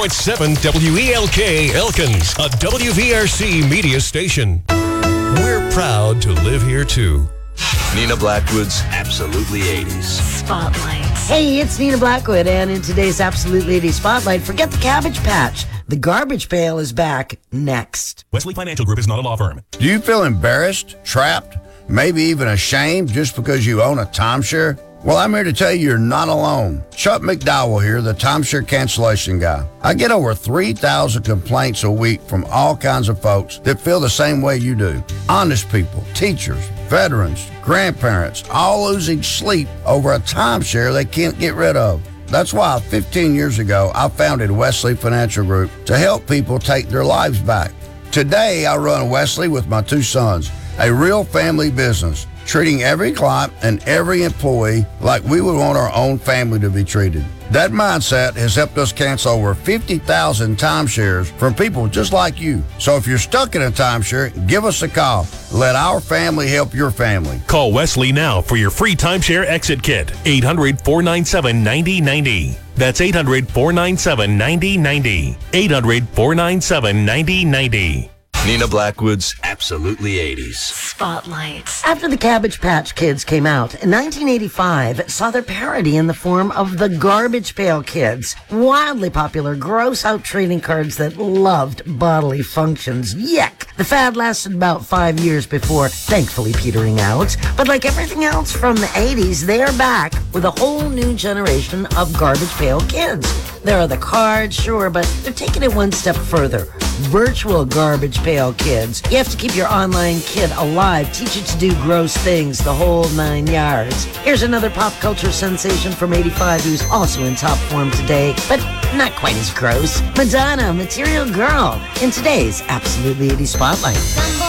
7 WELK Elkins, a WVRC media station. We're proud to live here too. Nina Blackwood's Absolutely 80s. Spotlight. Hey, it's Nina Blackwood, and in today's Absolutely 80s Spotlight, forget the Cabbage Patch. The Garbage Pail is back next. Wesley Financial Group is not a law firm. Do you feel embarrassed, trapped, maybe even ashamed just because you own a timeshare? Well, I'm here to tell you you're not alone. Chuck McDowell here, the timeshare cancellation guy. I get over 3,000 complaints a week from all kinds of folks that feel the same way you do. Honest people, teachers, veterans, grandparents, all losing sleep over a timeshare they can't get rid of. That's why 15 years ago, I founded Wesley Financial Group to help people take their lives back. Today, I run Wesley with my two sons, a real family business, treating every client and every employee like we would want our own family to be treated. That mindset has helped us cancel over 50,000 timeshares from people just like you. So if you're stuck in a timeshare, give us a call. Let our family help your family. Call Wesley now for your free timeshare exit kit. 800-497-9090. That's 800-497-9090. 800-497-9090. Nina Blackwood's Absolutely 80s. Spotlight. After the Cabbage Patch Kids came out, in 1985, it saw their parody in the form of the Garbage Pail Kids. Wildly popular, gross-out trading cards that loved bodily functions. Yuck! The fad lasted about 5 years before, thankfully, petering out. But like everything else from the 80s, they're back with a whole new generation of Garbage Pail Kids. There are the cards, sure, but they're taking it one step further. Virtual Garbage Pail Kids. You have to keep your online kid alive, teach it to do gross things, the whole 9 yards. Here's another pop culture sensation from 85 who's also in top form today, but not quite as gross. Madonna, Material Girl, in today's Absolutely 80s Spotlight.